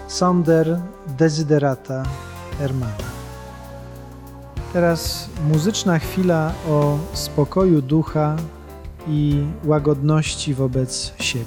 Sonder desiderata Hermana. Teraz muzyczna chwila o spokoju ducha i łagodności wobec siebie.